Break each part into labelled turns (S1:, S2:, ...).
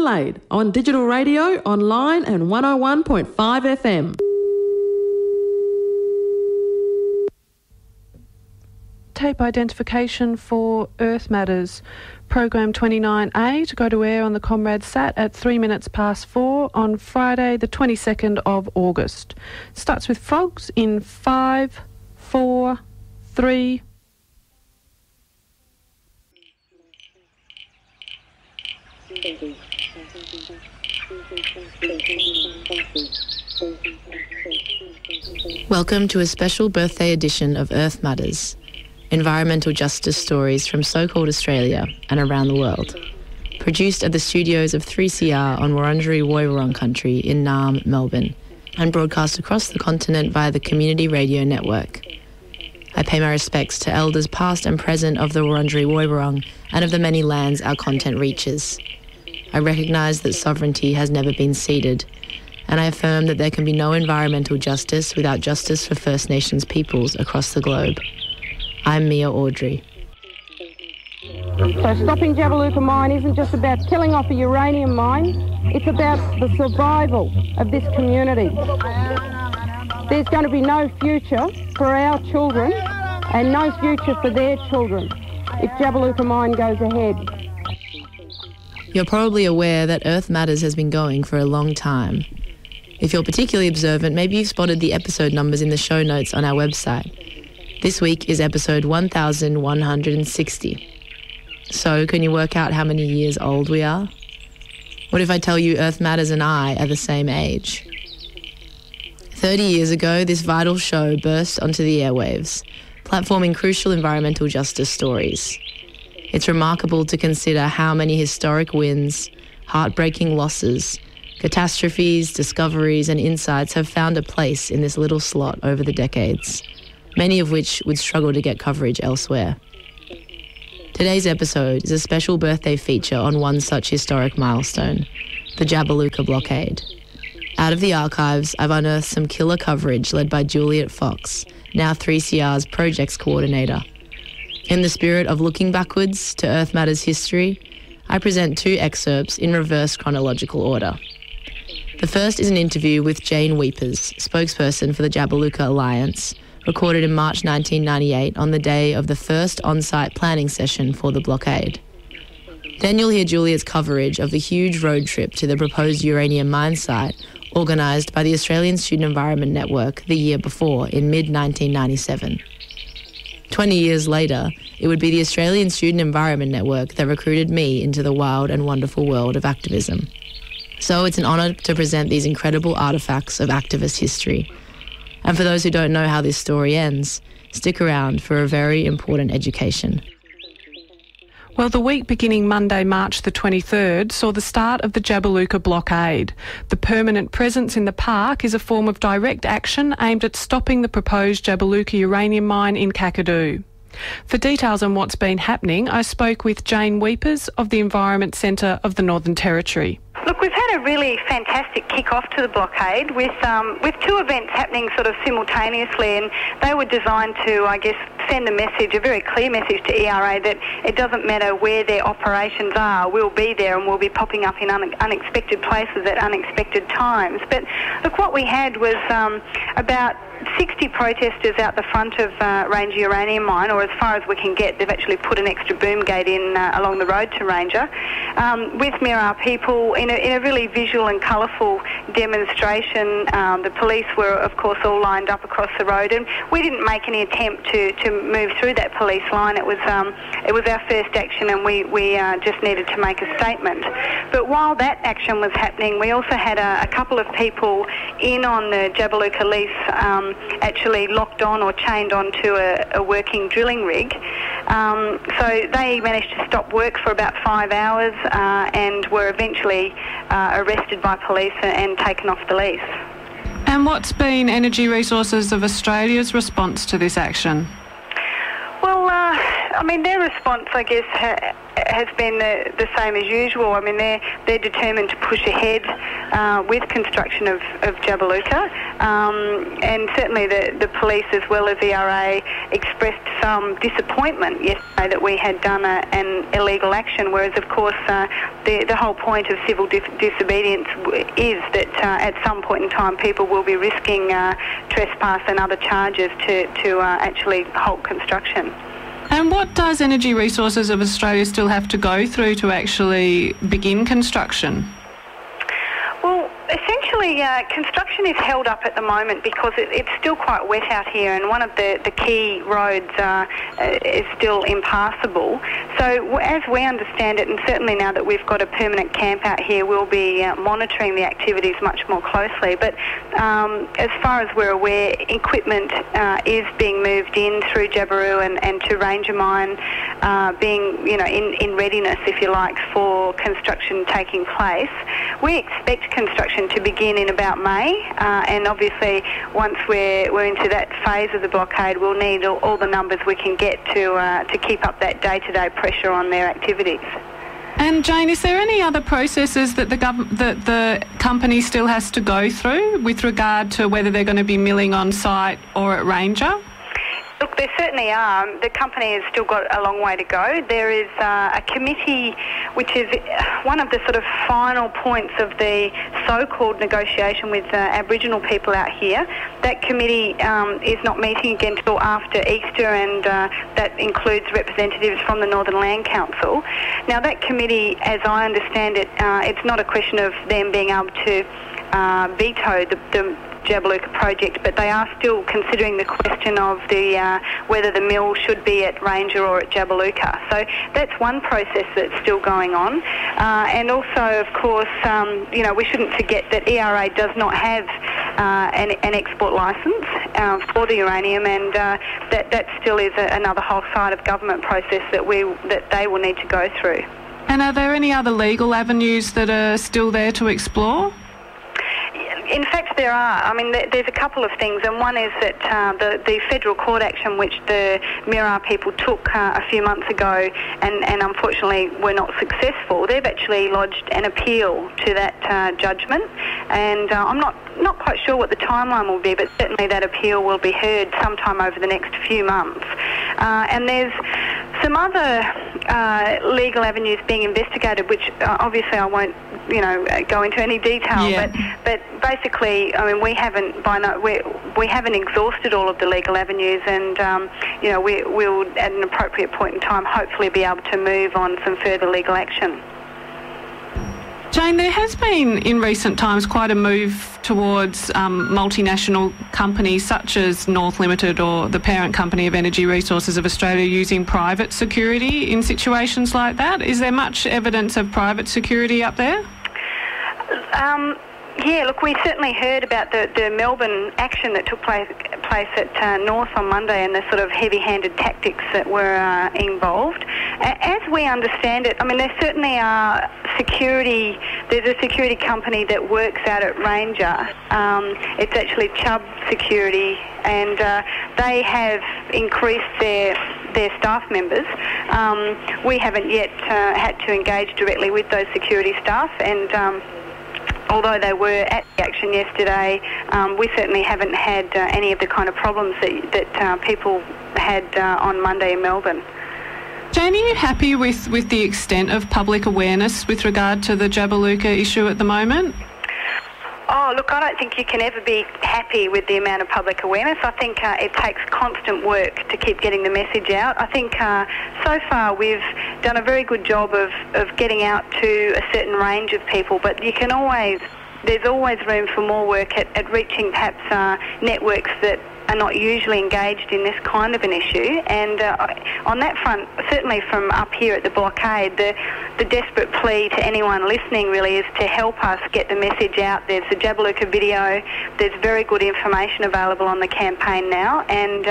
S1: Adelaide on digital radio, online and 101.5 FM.
S2: Tape identification for Earth Matters. Program 29A to go to air on the Comrade Sat at 4:03 on Friday the 22nd of August. Starts with frogs in 5, 4, 3...
S3: Welcome to a special birthday edition of Earth Matters, environmental justice stories from so-called Australia and around the world. Produced at the studios of 3CR on Wurundjeri Woiwurrung country in Naarm, Melbourne, and broadcast across the continent via the Community Radio Network. I pay my respects to elders past and present of the Wurundjeri Woiwurrung and of the many lands our content reaches. I recognise that sovereignty has never been ceded, and I affirm that there can be no environmental justice without justice for First Nations peoples across the globe. I'm Mia Audrey.
S4: So stopping Jabiluka mine isn't just about killing off a uranium mine, it's about the survival of this community. There's going to be no future for our children and no future for their children if Jabiluka mine goes ahead.
S3: You're probably aware that Earth Matters has been going for a long time. If you're particularly observant, maybe you've spotted the episode numbers in the show notes on our website. This week is episode 1160. So, can you work out how many years old we are? What if I tell you Earth Matters and I are the same age? 30 years ago, this vital show burst onto the airwaves, platforming crucial environmental justice stories. It's remarkable to consider how many historic wins, heartbreaking losses, catastrophes, discoveries and insights have found a place in this little slot over the decades, many of which would struggle to get coverage elsewhere. Today's episode is a special birthday feature on one such historic milestone, the Jabiluka blockade. Out of the archives, I've unearthed some killer coverage led by Juliet Fox, now 3CR's projects coordinator. In the spirit of looking backwards to Earth Matters history, I present two excerpts in reverse chronological order. The first is an interview with Jane Weepers, spokesperson for the Jabiluka Alliance, recorded in March 1998 on the day of the first on-site planning session for the blockade. Then you'll hear Juliet's coverage of the huge road trip to the proposed uranium mine site organised by the Australian Student Environment Network the year before, in mid-1997. 20 years later, it would be the Australian Student Environment Network that recruited me into the wild and wonderful world of activism. So it's an honour to present these incredible artefacts of activist history. And for those who don't know how this story ends, stick around for a very important education.
S2: Well, the week beginning Monday, March the 23rd, saw the start of the Jabiluka blockade. The permanent presence in the park is a form of direct action aimed at stopping the proposed Jabiluka uranium mine in Kakadu. For details on what's been happening, I spoke with Jane Weepers of the Environment Centre of the Northern Territory.
S5: Look, we've had a really fantastic kick-off to the blockade with two events happening sort of simultaneously, and they were designed to, I guess, send a message, a very clear message to ERA that it doesn't matter where their operations are, we'll be there and we'll be popping up in unexpected places at unexpected times. But look, what we had was about 60 protesters out the front of Ranger Uranium Mine, or as far as we can get. They've actually put an extra boom gate in along the road to Ranger, with Mirarr people in a really visual and colourful demonstration. The police were, of course, all lined up across the road, and we didn't make any attempt to move through that police line. It was our first action, and we just needed to make a statement. But while that action was happening, we also had a couple of people in on the Jabiluka lease, actually locked on or chained onto a working drilling rig. So they managed to stop work for about 5 hours and were eventually arrested by police and taken off the lease.
S2: And what's been Energy Resources of Australia's response to this action?
S5: Well, I mean, their response, I guess, has been the same as usual. I mean, they're determined to push ahead with construction of Jabiluka, and certainly the police as well as ERA expressed some disappointment yesterday that we had done an illegal action, whereas of course the whole point of civil disobedience is that at some point in time people will be risking trespass and other charges to actually halt construction.
S2: And what does Energy Resources of Australia still have to go through to actually begin construction?
S5: Well, essentially, construction is held up at the moment because it's still quite wet out here, and one of the key roads is still impassable. So as we understand it, and certainly now that we've got a permanent camp out here, we'll be monitoring the activities much more closely. But as far as we're aware, equipment is being moved in through Jabiru and to Ranger Mine, being in readiness, if you like, for construction taking place. We expect construction to begin in about May, and obviously once we're into that phase of the blockade, we'll need all the numbers we can get to keep up that day-to-day pressure on their activities.
S2: And Jane, is there any other processes that the company still has to go through with regard to whether they're going to be milling on site or at Ranger?
S5: Look, there certainly are. The company has still got a long way to go. There is a committee which is one of the sort of final points of the so-called negotiation with Aboriginal people out here. That committee is not meeting again until after Easter, and that includes representatives from the Northern Land Council. Now, that committee, as I understand it, it's not a question of them being able to veto the Jabiluka project, but they are still considering the question of whether the mill should be at Ranger or at Jabiluka. So that's one process that's still going on. And also, of course, we shouldn't forget that ERA does not have an export licence for the uranium, and that still is another whole side of government process that they will need to go through.
S2: And are there any other legal avenues that are still there to explore?
S5: In fact, there are. I mean, there's a couple of things, and one is that the federal court action which the Mirarr people took a few months ago and unfortunately were not successful, they've actually lodged an appeal to that judgment, and I'm not quite sure what the timeline will be, but certainly that appeal will be heard sometime over the next few months. And there's some other legal avenues being investigated, which obviously I won't go into any detail, but basically, I mean, we haven't exhausted all of the legal avenues, and we'll at an appropriate point in time hopefully be able to move on some further legal action.
S2: Jane, there has been in recent times quite a move towards multinational companies such as North Limited or the parent company of Energy Resources of Australia using private security in situations like that. Is there much evidence of private security up there?
S5: Yeah, look, we certainly heard about the Melbourne action that took place at North on Monday, and the sort of heavy-handed tactics that were involved. As we understand it, I mean, there certainly are security. There's a security company that works out at Ranger. It's actually Chubb Security, and they have increased their staff members. We haven't yet had to engage directly with those security staff, and although they were at the action yesterday, we certainly haven't had any of the kind of problems that people had on Monday in Melbourne.
S2: Jane, are you happy with the extent of public awareness with regard to the Jabiluka issue at the moment?
S5: Oh, look, I don't think you can ever be happy with the amount of public awareness. I think it takes constant work to keep getting the message out. I think so far we've done a very good job of getting out to a certain range of people, but there's always room for more work at reaching perhaps networks that are not usually engaged in this kind of an issue. And on that front, certainly from up here at the blockade, the desperate plea to anyone listening really is to help us get the message out. There's the Jabiluka video. There's very good information available on the campaign now, and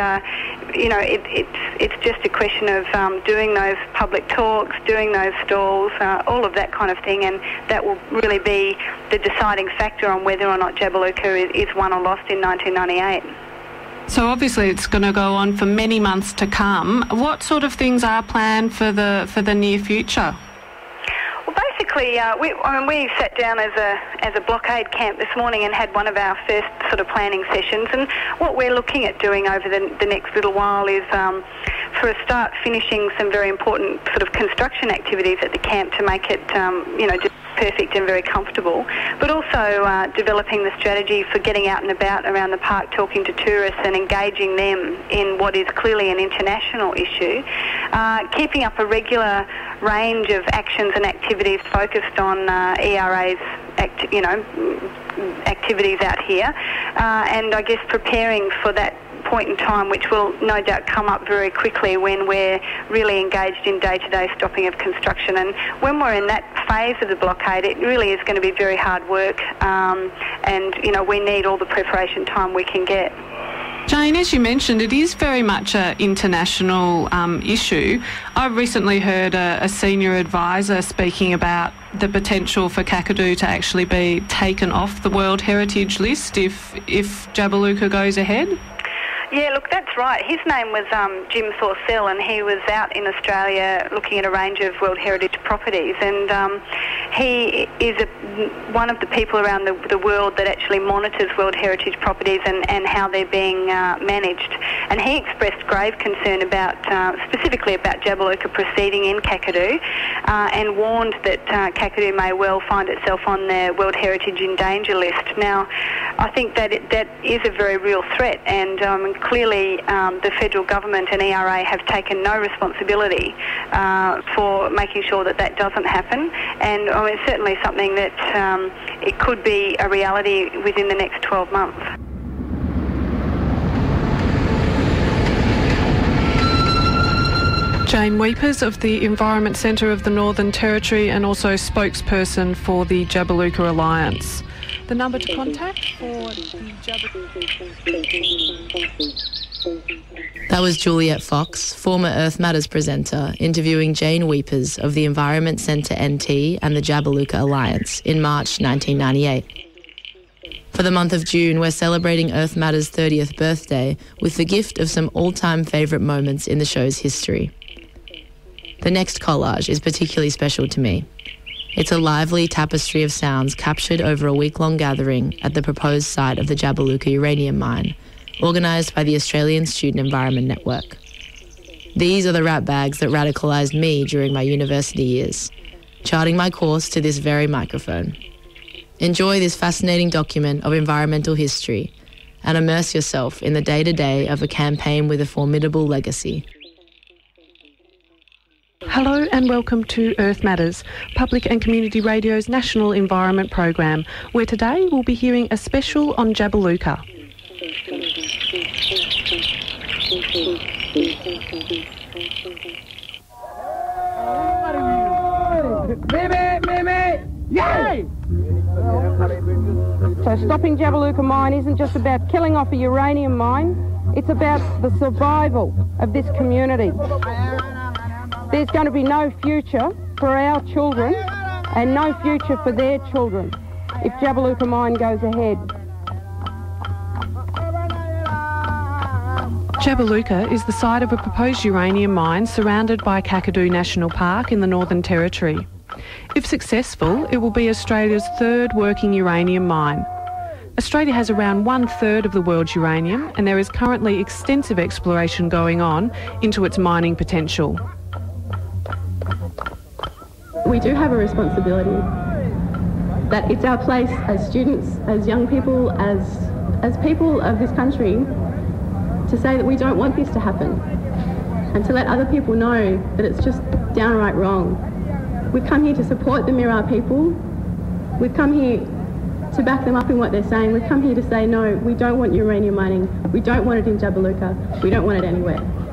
S5: it's just a question of doing those public talks, doing those stalls, all of that kind of thing, and that will really be the deciding factor on whether or not Jabiluka is won or lost in 1998.
S2: So obviously it's going to go on for many months to come. What sort of things are planned for the near future?
S5: Well, basically, we sat down as a blockade camp this morning and had one of our first sort of planning sessions. And what we're looking at doing over the next little while is, for a start, finishing some very important sort of construction activities at the camp to make it, just perfect and very comfortable, but also developing the strategy for getting out and about around the park, talking to tourists and engaging them in what is clearly an international issue, keeping up a regular range of actions and activities focused on ERA's activities out here, and I guess preparing for that point in time, which will no doubt come up very quickly when we're really engaged in day-to-day stopping of construction. And when we're in that phase of the blockade, it really is going to be very hard work, and we need all the preparation time we can get.
S2: Jane, as you mentioned, it is very much an international issue. I've recently heard a senior advisor speaking about the potential for Kakadu to actually be taken off the World Heritage List if Jabiluka goes ahead.
S5: Yeah, look, that's right. His name was Jim Thorcell, and he was out in Australia looking at a range of World Heritage properties, and he is one of the people around the world that actually monitors World Heritage properties and how they're being managed. And he expressed grave concern about, specifically about Jabiluka proceeding in Kakadu, and warned that Kakadu may well find itself on the World Heritage in danger list. Now, I think that is a very real threat, and clearly the federal government and ERA have taken no responsibility for making sure that doesn't happen, and it's certainly something that it could be a reality within the next 12 months.
S2: Jane Weepers of the Environment Centre of the Northern Territory and also spokesperson for the Jabiluka Alliance. The number to contact for the
S3: That was Juliet Fox, former Earth Matters presenter, interviewing Jane Weepers of the Environment Centre NT and the Jabiluka Alliance in March 1998. For the month of June, we're celebrating Earth Matters' 30th birthday with the gift of some all-time favourite moments in the show's history. The next collage is particularly special to me. It's a lively tapestry of sounds captured over a week-long gathering at the proposed site of the Jabiluka uranium mine, organised by the Australian Student Environment Network. These are the rat bags that radicalised me during my university years, charting my course to this very microphone. Enjoy this fascinating document of environmental history and immerse yourself in the day-to-day of a campaign with a formidable legacy.
S2: Hello and welcome to Earth Matters, Public and Community Radio's national environment program, where today we'll be hearing a special on Jabiluka.
S4: So stopping Jabiluka mine isn't just about killing off a uranium mine, it's about the survival of this community. There's going to be no future for our children and no future for their children if Jabiluka mine goes ahead.
S2: Jabiluka is the site of a proposed uranium mine surrounded by Kakadu National Park in the Northern Territory. If successful, it will be Australia's third working uranium mine. Australia has around 1/3 of the world's uranium, and there is currently extensive exploration going on into its mining potential.
S6: We do have a responsibility, that it's our place as students, as young people, as people of this country, to say that we don't want this to happen and to let other people know that it's just downright wrong. We've come here to support the Mirarr people. We've come here to back them up in what they're saying. We've come here to say, no, we don't want uranium mining. We don't want it in Jabiluka. We don't want it anywhere.